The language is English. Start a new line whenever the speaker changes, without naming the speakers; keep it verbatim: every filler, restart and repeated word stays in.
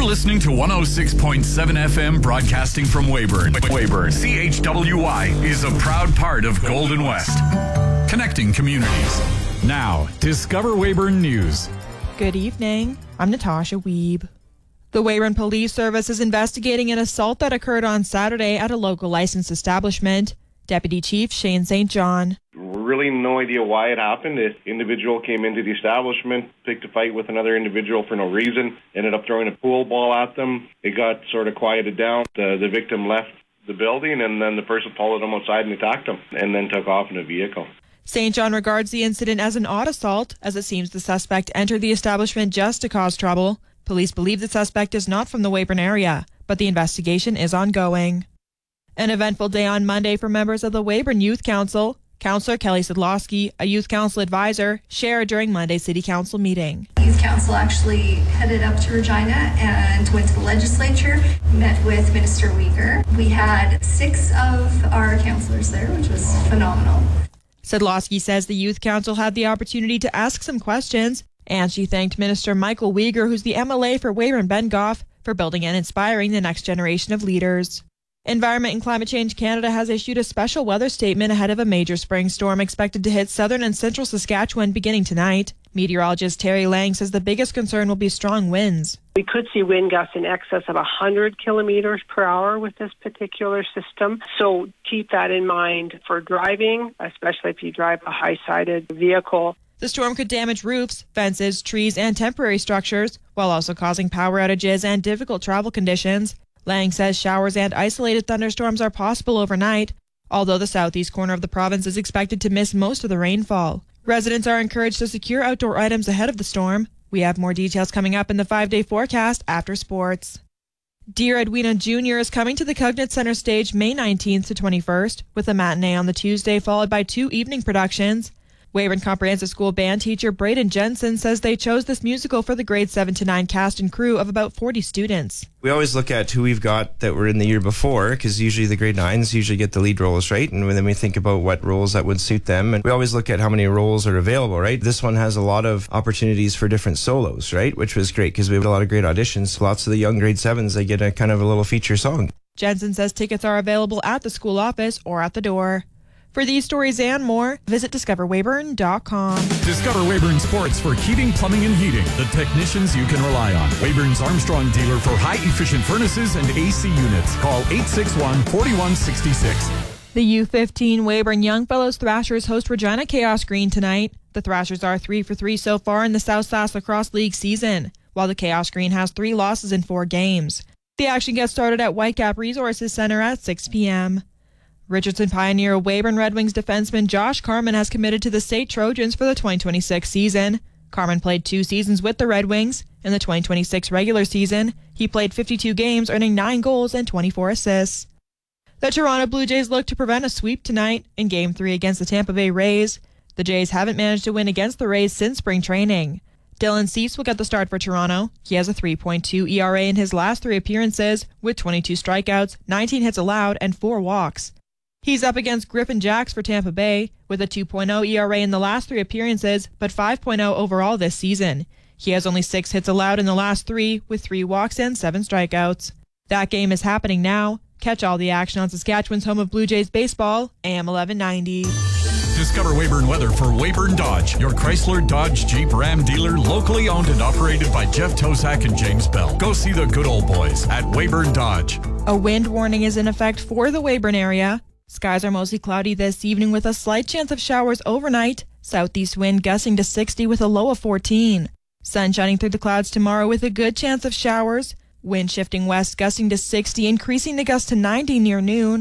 listening to one oh six point seven F M broadcasting from Weyburn. Weyburn. C H W Y is a proud part of Golden West. Connecting communities. Now, Discover Weyburn News.
Good evening. I'm Natasha Wiebe. The Weyburn Police Service is investigating an assault that occurred on Saturday at a local licensed establishment. Deputy Chief Shane Saint John.
Really no idea why it happened. An individual came into the establishment, picked a fight with another individual for no reason, ended up throwing a pool ball at them. It got sort of quieted down. The, the victim left the building, and then the person followed him outside and attacked him, and then took off in a vehicle.
Saint John regards the incident as an odd assault, as it seems the suspect entered the establishment just to cause trouble. Police believe the suspect is not from the Weyburn area, but the investigation is ongoing. An eventful day on Monday for members of the Weyburn Youth Council. Councillor Kelly Sidlowski, a youth council advisor, shared during Monday's City Council meeting.
The youth council actually headed up to Regina and went to the legislature, met with Minister Uyghur. We had six of our councillors there, which was phenomenal.
Sidlowski says the youth council had the opportunity to ask some questions, and she thanked Minister Michael Uyghur, who's the M L A for Weyburn-Bengoff, for building and inspiring the next generation of leaders. Environment and Climate Change Canada has issued a special weather statement ahead of a major spring storm expected to hit southern and central Saskatchewan beginning tonight. Meteorologist Terry Lang says the biggest concern will be strong winds.
We could see wind gusts in excess of one hundred kilometers per hour with this particular system. So keep that in mind for driving, especially if you drive a high-sided vehicle.
The storm could damage roofs, fences, trees, and temporary structures, while also causing power outages and difficult travel conditions. Lang says showers and isolated thunderstorms are possible overnight, although the southeast corner of the province is expected to miss most of the rainfall. Residents are encouraged to secure outdoor items ahead of the storm. We have more details coming up in the five-day forecast after sports. Dear Edwina Junior is coming to the Cognate Centre stage May nineteenth to twenty-first, with a matinee on the Tuesday followed by two evening productions. Weyburn Comprehensive School band teacher Braden Jensen says they chose this musical for the grade seven to nine cast and crew of about forty students.
We always look at who we've got that were in the year before, because usually the grade nines usually get the lead roles, right? And then we think about what roles that would suit them. And we always look at how many roles are available, right? This one has a lot of opportunities for different solos, right? Which was great because we had a lot of great auditions. Lots of the young grade sevens, they get a kind of a little feature song.
Jensen says tickets are available at the school office or at the door. For these stories and more, visit discover weyburn dot com.
Discover Weyburn Sports for heating, plumbing, and heating. The technicians you can rely on. Weyburn's Armstrong dealer for high-efficient furnaces and A C units. Call eight six one, four one six six.
The U fifteen Weyburn Youngfellows Thrashers host Regina Chaos Green tonight. The Thrashers are three for three so far in the South Sask Lacrosse League season, while the Chaos Green has three losses in four games. The action gets started at Whitecap Resources Centre at six p.m. Richardson Pioneer Weyburn Red Wings defenseman Josh Carman has committed to the State Trojans for the twenty twenty-six season. Carman played two seasons with the Red Wings. In the twenty twenty-six regular season, he played fifty-two games, earning nine goals and twenty-four assists. The Toronto Blue Jays look to prevent a sweep tonight in Game three against the Tampa Bay Rays. The Jays haven't managed to win against the Rays since spring training. Dylan Cease will get the start for Toronto. He has a three point two E R A in his last three appearances, with twenty-two strikeouts, nineteen hits allowed, and four walks. He's up against Griffin Jacks for Tampa Bay, with a two point oh E R A in the last three appearances, but five point oh overall this season. He has only six hits allowed in the last three, with three walks and seven strikeouts. That game is happening now. Catch all the action on Saskatchewan's home of Blue Jays baseball, A M eleven ninety.
Discover Weyburn weather for Weyburn Dodge, your Chrysler, Dodge, Jeep, Ram dealer, locally owned and operated by Jeff Tosak and James Bell. Go see the good old boys at Weyburn Dodge.
A wind warning is in effect for the Weyburn area. Skies are mostly cloudy this evening with a slight chance of showers overnight. Southeast wind gusting to sixty with a low of fourteen. Sun shining through the clouds tomorrow with a good chance of showers. Wind shifting west gusting to sixty, increasing the gust to ninety near noon.